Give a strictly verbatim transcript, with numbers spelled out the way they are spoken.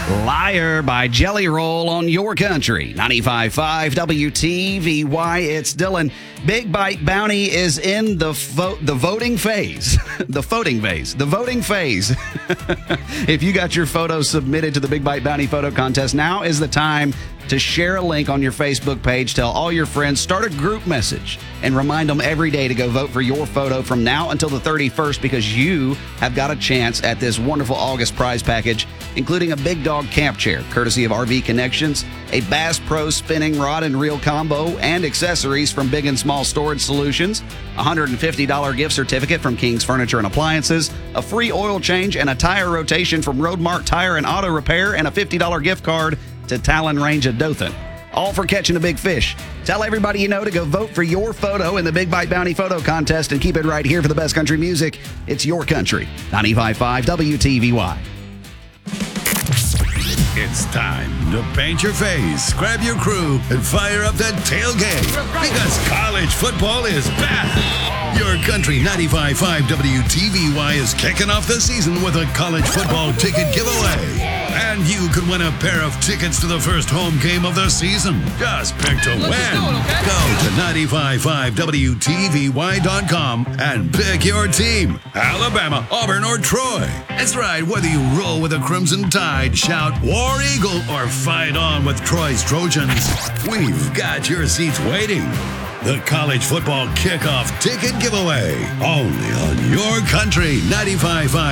Liar by Jelly Roll on your country. ninety-five point five W T V Y. It's Dylan. Big Bite Bounty is in the vo- the voting phase. the voting phase. The voting phase. If you got your photo submitted to the Big Bite Bounty photo contest, now is the time to share a link on your Facebook page. Tell all your friends, start a group message, and remind them every day to go vote for your photo from now until the thirty-first, because you have got a chance at this wonderful August prize package, including a Big Dog camp chair, courtesy of R V Connections, a Bass Pro spinning rod and reel combo, and accessories from Big and Small Storage Solutions, a one hundred fifty dollars gift certificate from King's Furniture and Appliances, a free oil change and a tire rotation from Roadmark Tire and Auto Repair, and a fifty dollars gift card to Talon Range of Dothan. All for catching a big fish. Tell everybody you know to go vote for your photo in the Big Bite Bounty photo contest, and keep it right here for the best country music. It's your country. ninety-five point five W T V Y. It's time to paint your face, grab your crew, and fire up that tailgate. Because college football is back. Your country ninety-five point five W T V Y is kicking off the season with a college football ticket giveaway. And you could win a pair of tickets to the first home game of the season. Just pick to win. Go to ninety-five point five W T V Y dot com and pick your team. Alabama, Auburn, or Troy. That's right, whether you roll with the Crimson Tide, shout War Eagle, or fight on with Troy's Trojans, we've got your seats waiting. The college football kickoff ticket giveaway, only on your country ninety-five point five